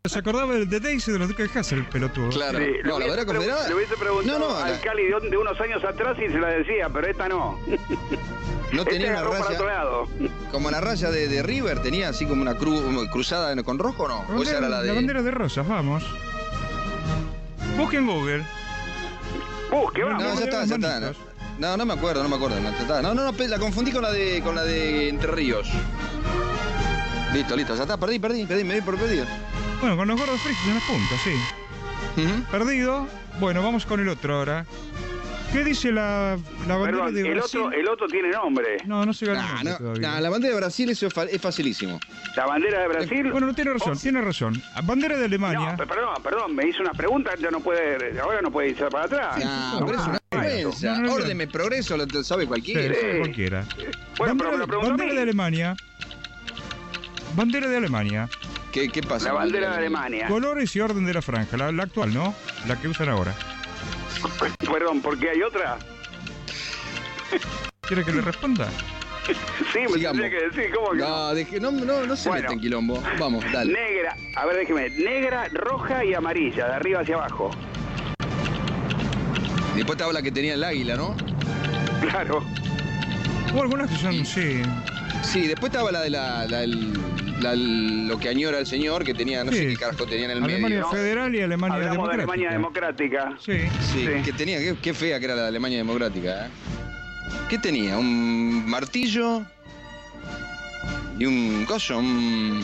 Se acordaba de Daisy de los Duques de Hazzard, el pelotudo. Claro. Sí, No, la bandera confederada. Le hubiese preguntado al Cali de unos años atrás y se la decía, pero esta no. No tenía una agarró para otro raya. lado. Como la raya de River, tenía así como una cruzada con rojo, ¿o no? ¿O esa era la de.? La bandera de rosas, vamos. Busquen Google. Busque, vamos. No, ya está. No me acuerdo. No, la confundí con la de Entre Ríos. Listo, ya está, perdí, me di por perdido. Bueno, con los gordos frikis en las puntas, sí. Perdido. Bueno, vamos con el otro ahora. ¿Qué dice la bandera Perdón, de Brasil? el otro tiene nombre. No se gana todavía. La bandera de Brasil eso es facilísimo. La bandera de Brasil. Bueno, tiene razón. Bandera de Alemania. No, perdón, me hizo una pregunta, ya no puede, ahora no puede irse para atrás. No, pero es una vergüenza. No. Orden, progreso, lo sabe cualquiera. Sí, cualquiera. Bueno, pero me lo preguntó a bandera mí. de Alemania. Bandera de Alemania. ¿Qué pasa? La bandera de Alemania. Colores y orden de la franja. La actual, ¿no? La que usan ahora. Perdón, ¿por qué hay otra? ¿Quiere que le responda? Sí, me Sigamos. tendría que decir, ¿cómo que no? No se mete en quilombo. Vamos, dale. Negra, a ver, déjeme, negra, roja y amarilla, de arriba hacia abajo. Después estaba la que tenía el águila, ¿no? Claro. O algunas que son, sí. Sí, después estaba la de lo que añora el señor, que tenía, no sé qué carajo tenía en el Alemania medio. Federal y Alemania Hablamos Democrática. de Alemania Democrática. Sí. Sí, Sí. que tenía, qué fea que era la Alemania Democrática, ¿eh? ¿Qué tenía? Un martillo y un coso, un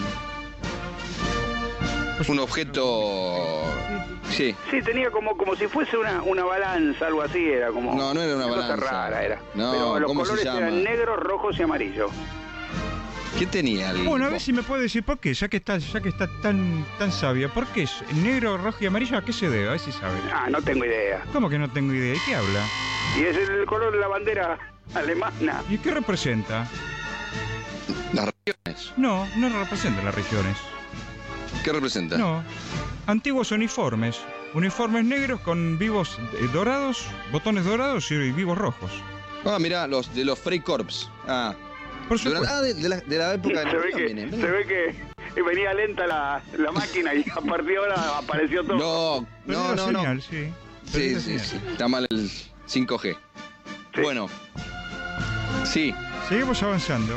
objeto. Sí. Sí, tenía como si fuese una balanza, algo así, era como. No era una cosa balanza. rara era. No, pero los ¿cómo se colores llama? eran negros, rojos y amarillos. ¿Qué tenía? Bueno, a ver si me puede decir por qué, ya que está tan sabia. ¿Por qué es negro, rojo y amarillo? ¿A qué se debe? A ver si sabe. Ah, no tengo idea. ¿Cómo que no tengo idea? ¿Y qué habla? Y es el color de la bandera alemana. ¿Y qué representa? Las regiones. No representa las regiones. ¿Qué representa? No. Antiguos uniformes. Uniformes negros con vivos dorados, botones dorados y vivos rojos. Ah, mirá, los de los Freikorps. Ah. Por supuesto. De la época de Se Napoleón ve que venía lenta la máquina y a partir de ahora apareció todo. Perdió la señal, sí. Perdió la Sí. señal. Está mal el 5G. Sí. Bueno. Sí. Seguimos avanzando.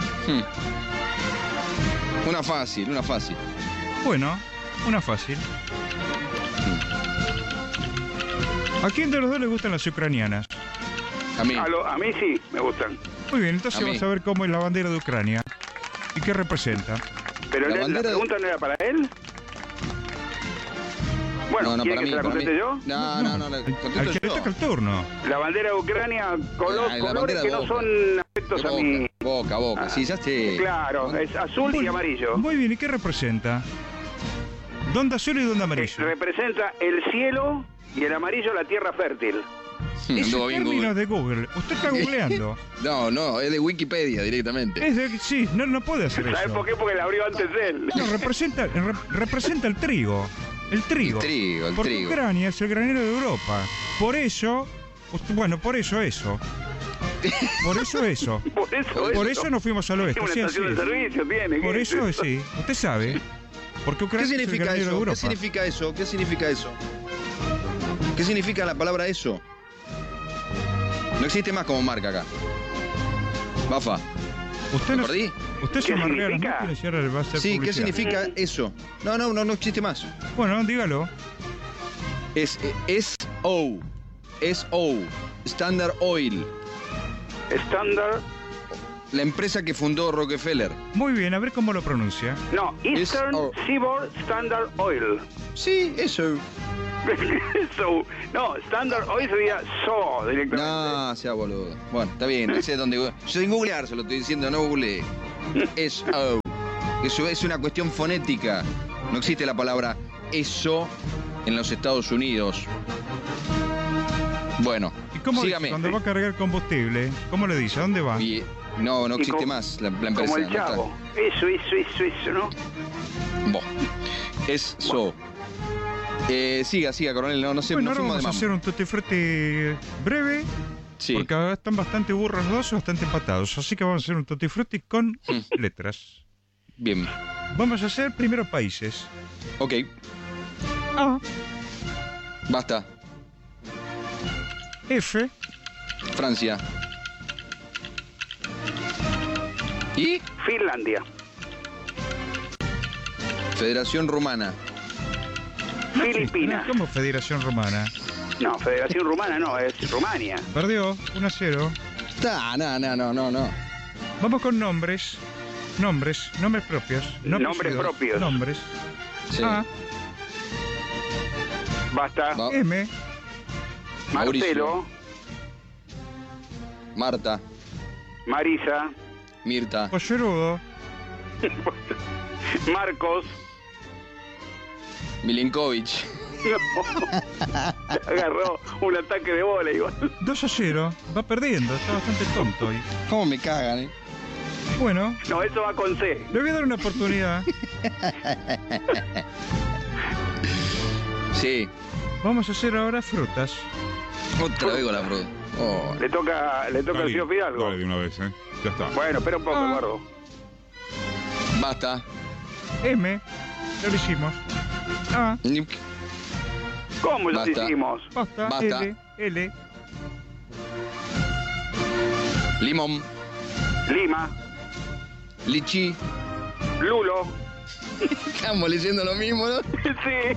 Una fácil. Bueno, una fácil. ¿A quién de los dos le gustan las ucranianas? A mí. A mí sí, me gustan. Muy bien, entonces A mí. vamos a ver cómo es la bandera de Ucrania. ¿Y qué representa? Pero La la bandera de- pregunta no era para él. Bueno, No, ¿quiere para que mí. se la para mí. conteste yo? No, la Al contesto que le toca el yo. turno. La bandera de Ucrania, La colores bandera que de no Boca. son afectos a De mí. Boca. Sí, ya esté. Claro, es azul y amarillo. Muy bien, ¿y qué representa? ¿Dónde azul y dónde amarillo? Representa el cielo y el amarillo la tierra fértil. Es Anduvo en bien términos Google. de Google. Usted está googleando. No, es de Wikipedia directamente. Sí, no puede hacer ¿Sabes eso. por qué? Porque la abrió antes él. No, representa el trigo. El trigo. El Porque trigo. Ucrania es el granero de Europa. Por eso, por eso eso. Por eso nos fuimos al oeste. Una Sí, estación así de es. servicio tiene. Por ¿qué eso es sí. Usted sabe. Porque ¿Qué Ucrania es el significa granero de eso? Europa. ¿Qué significa eso? ¿Qué significa la palabra eso? No existe más como marca acá. Bafa. Usted ¿Lo perdí? Usted se ¿Qué marrea las significa? máquinas y ahora le va a hacer Sí, ¿qué publicidad. significa eso? No existe más. Bueno, dígalo. Es SO. SO. Standard Oil. Standard. La empresa que fundó Rockefeller. Muy bien, a ver cómo lo pronuncia. No, Eastern Seaboard Standard Oil. Sí, eso. Eso. No, Standard Oil sería SO directamente. No, sea boludo. Bueno, está bien, no sé dónde. Yo sin googlear se lo estoy diciendo, no googleé. SO. Eso es una cuestión fonética. No existe la palabra eso en los Estados Unidos. Bueno, ¿Y cómo dice sígame. cuando va a cargar combustible? ¿Cómo le dice? ¿A dónde va? Y, no Y existe más la empresa. Como el no está. chavo. Eso, ¿no? Eso. Siga, coronel. No sé, Bueno, no ahora fuimos de vamos a hacer mambo. un tutti frutti breve, Sí. porque ahora están bastante burros los dos y bastante empatados. Así que vamos a hacer un tutti frutti con letras. Bien. Vamos a hacer primero países. Ok. A. Basta. F. Francia. ¿Y? Finlandia. Federación Rumana. Filipinas. ¿Cómo Federación Romana? No, Federación Rumana no, es Rumania. Perdió 1-0. No. Vamos con nombres. Nombres propios. No Nombres apellidos. propios. Nombres. Sí. A. Basta. Va- M. Marcelo. Marta. Marisa. Mirta. Pollerudo. Marcos. Milinkovic. Agarró un ataque de bola igual. 2-0. Va perdiendo. Está bastante tonto hoy. ¿Cómo me cagan, Bueno, No, eso va con C. le voy a dar una oportunidad. Sí. Vamos a hacer ahora frutas. Otra vez con la fruta. Oh. Le toca al señor Fidalgo. Dale de una vez, Ya está. Bueno, espera un poco, Eduardo. Basta. M. Ya lo hicimos. A. ¿Cómo lo Basta. hicimos? Basta. Basta. L. Limón. Lima. Lichi. Lulo. Estamos leyendo lo mismo, ¿no? Sí.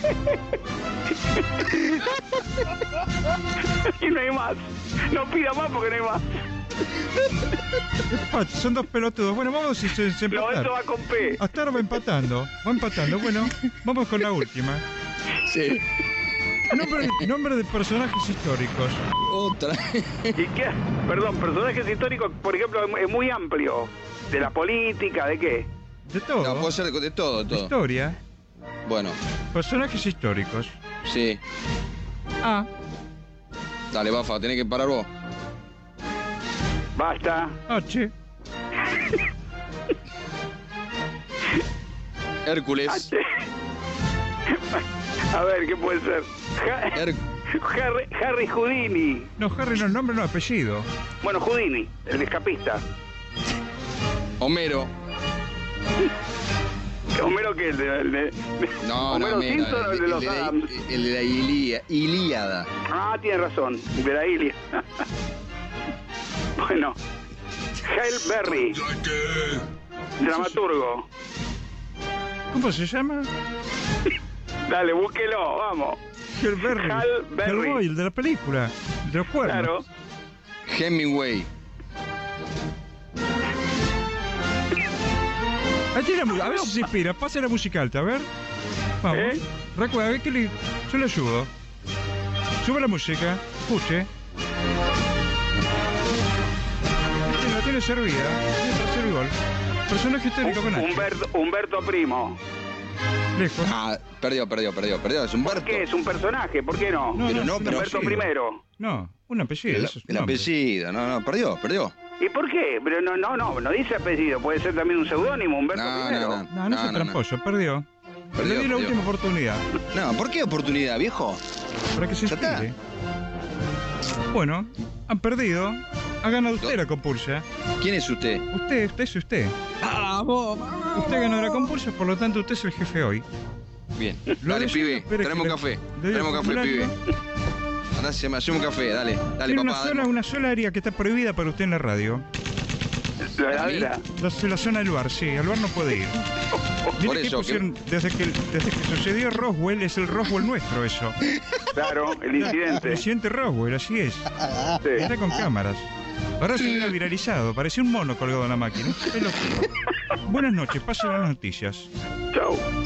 Y no hay más. No pida más porque no hay más. Son dos pelotudos. Bueno, vamos a No, empatar. eso va con P. Hasta ahora va empatando. Bueno, vamos con la última. Sí. Nombre de personajes históricos. Otra. ¿Y qué? Perdón, personajes históricos, por ejemplo, es muy amplio. ¿De la política? ¿De qué? De todo. No, puede ser de todo, todo. Historia. Bueno, Personajes históricos. sí. A. Dale, Bafa, tenés que parar vos. Basta. H. Hércules. A ver, ¿qué puede ser? Harry Houdini. No, Harry no, nombre no, apellido. Bueno, Houdini, el escapista. Homero. ¿Homero qué? No, ¿Homero no, Simpson o el de los Adams? El de la Ilíada. Ah, tiene razón, de la Ilia. Bueno, Halle Berry, dramaturgo. ¿Cómo se llama? Dale, búsquelo, vamos. Halle Berry. Halle Berry. Hellboy, el de la película. De los cuernos. Claro. Hemingway. Ahí tiene a ver si se inspira. Pasa la música alta, a ver. Vamos. ¿Eh? Recuerda, a ver que yo le ayudo. Sube la música. Escuche. La tiene servida. Tiene tercer gol. Personaje histórico con H. Humberto Primo. Lejos. Ah, perdió. Es Humberto. ¿Por qué? Es un personaje, ¿por qué no? No, Pero no, un pero Humberto apellido. primero. No, un apellido. El, eso es un el nombre. apellido, no, perdió. ¿Y por qué? Pero no dice apellido, puede ser también un seudónimo, Humberto primero. No sea tramposo, perdió. Perdió, Le di la perdió. última oportunidad. No, ¿por qué oportunidad, viejo? Para que se Ya está. inspire. Bueno, han perdido. Ha ganado usted la compulsa. ¿Quién es usted? Usted es usted. Usted ganó la compulsa, por lo tanto usted es el jefe hoy. Bien. Lo Dale, de- pibe, espere tenemos que le- café. le doy el Tenemos café, pibe. formulario. Andá, hacemos un café, dale, Tiene papá. una sola área que está prohibida para usted en la radio. La heladera. La zona del bar, sí, al bar no puede ir. Mire Por que eso, pusieron, desde que sucedió Roswell, es el Roswell nuestro eso. Claro, el El incidente. presidente Roswell, así es. Sí. Está con cámaras. Ahora se hubiera viralizado, parecía un mono colgado en la máquina. Es locura. Buenas noches, pasen las noticias. Chau.